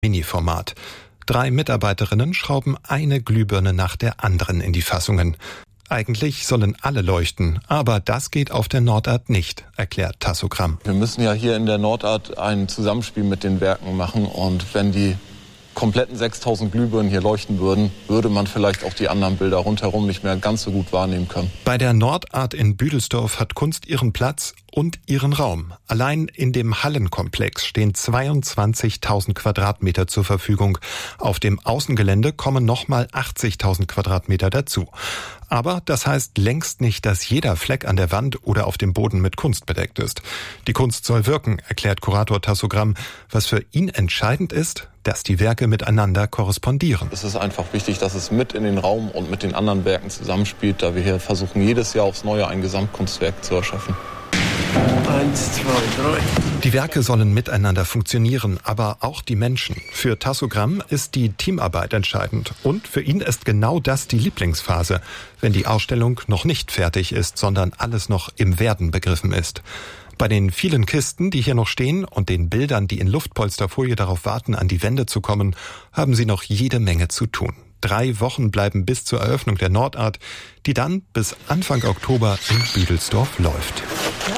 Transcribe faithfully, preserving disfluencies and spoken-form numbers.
Mini-Format. Drei Mitarbeiterinnen schrauben eine Glühbirne nach der anderen in die Fassungen. Eigentlich sollen alle leuchten, aber das geht auf der Nordart nicht, erklärt Tassogramm. Wir müssen ja hier in der Nordart ein Zusammenspiel mit den Werken machen und wenn die kompletten sechstausend Glühbirnen hier leuchten würden, würde man vielleicht auch die anderen Bilder rundherum nicht mehr ganz so gut wahrnehmen können. Bei der Nordart in Büdelsdorf hat Kunst ihren Platz und ihren Raum. Allein in dem Hallenkomplex stehen zweiundzwanzigtausend Quadratmeter zur Verfügung. Auf dem Außengelände kommen nochmal achtzigtausend Quadratmeter dazu. Aber das heißt längst nicht, dass jeder Fleck an der Wand oder auf dem Boden mit Kunst bedeckt ist. Die Kunst soll wirken, erklärt Kurator Tassogramm. Was für ihn entscheidend ist, dass die Werke miteinander korrespondieren. Es ist einfach wichtig, dass es mit in den Raum und mit den anderen Werken zusammenspielt, da wir hier versuchen, jedes Jahr aufs Neue ein Gesamtkunstwerk zu erschaffen. Eins, zwei, drei. Die Werke sollen miteinander funktionieren, aber auch die Menschen. Für Tassogramm ist die Teamarbeit entscheidend. Und für ihn ist genau das die Lieblingsphase, wenn die Ausstellung noch nicht fertig ist, sondern alles noch im Werden begriffen ist. Bei den vielen Kisten, die hier noch stehen und den Bildern, die in Luftpolsterfolie darauf warten, an die Wände zu kommen, haben sie noch jede Menge zu tun. Drei Wochen bleiben bis zur Eröffnung der Nordart, die dann bis Anfang Oktober in Büdelsdorf läuft.